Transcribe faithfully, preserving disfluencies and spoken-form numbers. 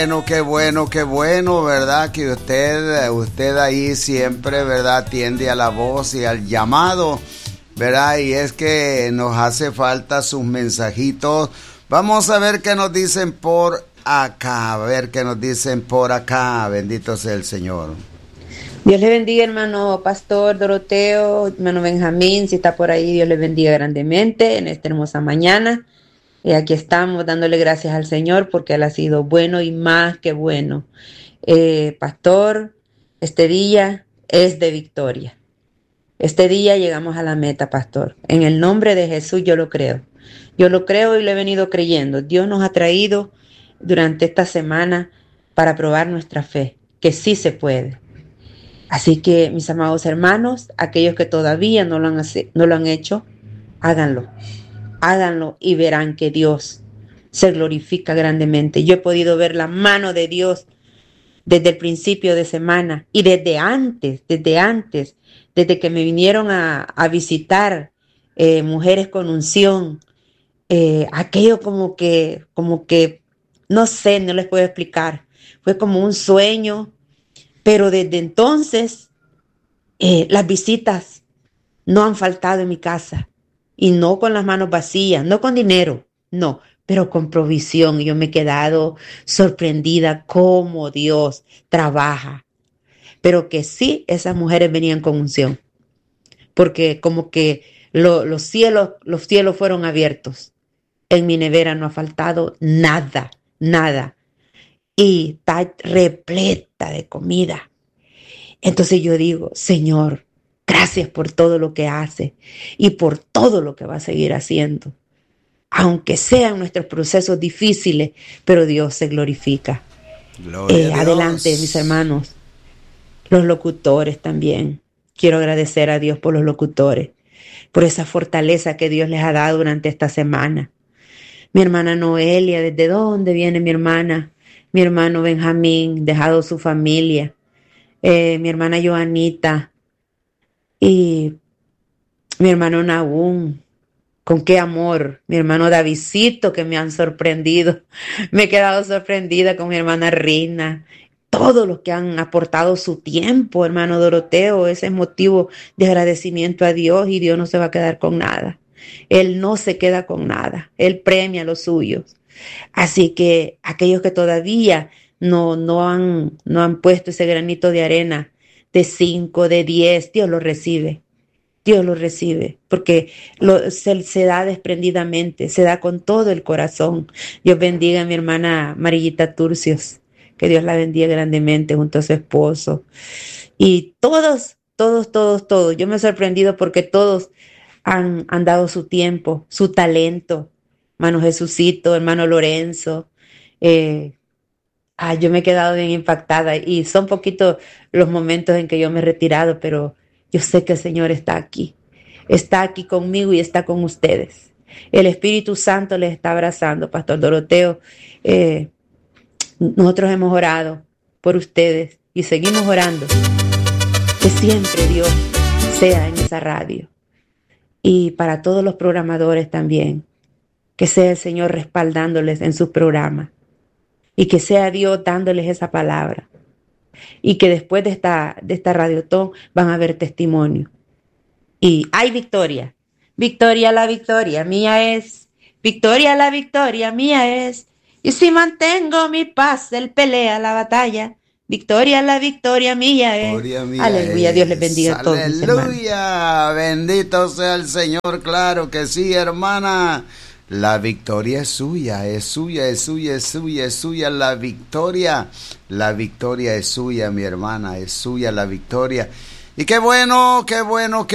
Bueno, qué bueno, qué bueno, ¿verdad? Que usted, usted ahí siempre, ¿verdad? Atiende a la voz y al llamado, ¿verdad? Y es que nos hace falta sus mensajitos. Vamos a ver qué nos dicen por acá, a ver qué nos dicen por acá. Bendito sea el Señor. Dios le bendiga, hermano Pastor Doroteo, hermano Benjamín, si está por ahí, Dios le bendiga grandemente en esta hermosa mañana. Y aquí estamos dándole gracias al Señor porque Él ha sido bueno y más que bueno. Eh, Pastor, este día es de victoria. Este día llegamos a la meta, Pastor. En el nombre de Jesús yo lo creo. Yo lo creo y lo he venido creyendo. Dios nos ha traído durante esta semana para probar nuestra fe, que sí se puede. Así que, mis amados hermanos, aquellos que todavía no lo han, no lo han hecho, háganlo. Háganlo y verán que Dios se glorifica grandemente. Yo he podido ver la mano de Dios desde el principio de semana y desde antes, desde antes, desde que me vinieron a, a visitar eh, mujeres con unción. Eh, aquello como que, como que, no sé, no les puedo explicar. Fue como un sueño, pero desde entonces eh, las visitas no han faltado en mi casa. Y no con las manos vacías, no con dinero, no, pero con provisión. Yo me he quedado sorprendida cómo Dios trabaja. Pero que sí, esas mujeres venían con unción. Porque como que lo, los cielos, los cielos fueron abiertos. En mi nevera no ha faltado nada, nada. Y está repleta de comida. Entonces yo digo, Señor, gracias por todo lo que hace y por todo lo que va a seguir haciendo. Aunque sean nuestros procesos difíciles, pero Dios se glorifica. Eh, adelante, mis hermanos. Los locutores también. Quiero agradecer a Dios por los locutores, por esa fortaleza que Dios les ha dado durante esta semana. Mi hermana Noelia, ¿desde dónde viene mi hermana? Mi hermano Benjamín, dejado su familia. Eh, mi hermana Joanita. Y mi hermano Nahum, con qué amor, mi hermano Davidcito, que me han sorprendido, me he quedado sorprendida con mi hermana Rina, todos los que han aportado su tiempo, hermano Doroteo, ese es motivo de agradecimiento a Dios y Dios no se va a quedar con nada, Él no se queda con nada, Él premia a los suyos, así que aquellos que todavía no, no, han, no han puesto ese granito de arena, de cinco, de diez, Dios lo recibe. Dios lo recibe, porque lo, se, se da desprendidamente, se da con todo el corazón. Dios bendiga a mi hermana Marillita Turcios, que Dios la bendiga grandemente junto a su esposo. Y todos, todos, todos, todos. Yo me he sorprendido porque todos han, han dado su tiempo, su talento. Hermano Jesucito, hermano Lorenzo, eh, Ah, yo me he quedado bien impactada y son poquitos los momentos en que yo me he retirado, pero yo sé que el Señor está aquí. Está aquí conmigo y está con ustedes. El Espíritu Santo les está abrazando, Pastor Doroteo. Eh, nosotros hemos orado por ustedes y seguimos orando. Que siempre Dios sea en esa radio. Y para todos los programadores también. Que sea el Señor respaldándoles en sus programas. Y que sea Dios dándoles esa palabra. Y que después de esta, de esta radiotón van a haber testimonio. Y hay victoria. Victoria la victoria mía es. Victoria la victoria mía es. Y si mantengo mi paz, Él pelea la batalla. Victoria la victoria mía es. Victoria mía Aleluya, es. Dios les bendiga a todos. Aleluya, bendito sea el Señor, claro que sí, hermana. La victoria es suya, es suya, es suya, es suya, es suya la victoria. La victoria es suya, mi hermana, es suya la victoria. Y qué bueno, qué bueno, qué